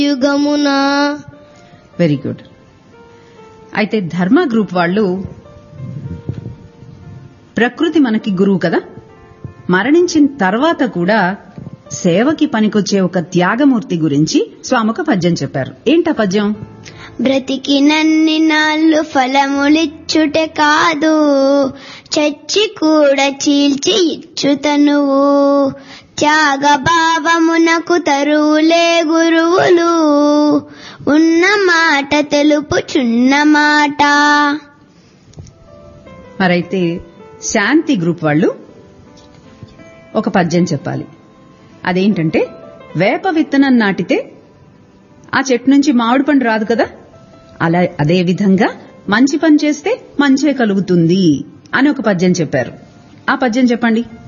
యుగమునా. Very good. అయితే ధర్మ group వాళ్ళు ప్రకృతి మనకి గురువు కదా, మరణించిన తర్వాత కూడా సేవకి పనికొచ్చే ఒక త్యాగమూర్తి గురించి స్వామి ఒక పద్యం చెప్పారు. ఏంటా పద్యం? బ్రతికినన్ని నాళ్ళు ఫలములిచ్చుటే కాదు, చచ్చి కూడా చీల్చి ఇచ్చుతనువు. త్యాగ భావమునకు తరువులే గురువులు, ఉన్న మాట తెలుపుచున్న మాట. మరైతే శాంతి గ్రూప్ వాళ్ళు ఒక పద్యం చెప్పాలి. అదేంటంటే, వేప విత్తనం నాటితే ఆ చెట్టు నుంచి మామిడి పండు రాదు కదా, అదే విధంగా మంచి పని చేస్తే మంచే కలుగుతుంది అని ఒక పద్యం చెప్పారు. ఆ పద్యం చెప్పండి.